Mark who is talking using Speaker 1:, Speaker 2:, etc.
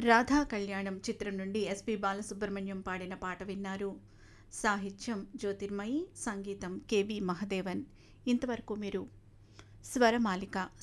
Speaker 1: రాధా కళ్యాణం చిత్రం నుండి ఎస్పి బాలసుబ్రహ్మణ్యం పాడిన పాట విన్నారు. సాహిత్యం జ్యోతిర్మయి, సంగీతం కెవి మహదేవన్. ఇంతవరకు మీరు స్వరమాలిక